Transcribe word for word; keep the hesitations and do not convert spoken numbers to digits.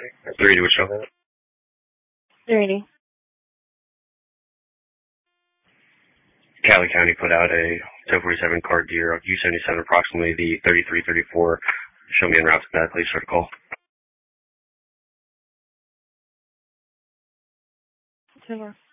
three eighty, which show? three eighty. Cali County put out a ten forty-seven car gear of U seventy-seven, approximately the thirty-three thirty-four. Show me en route to that, please, start a call. Two more.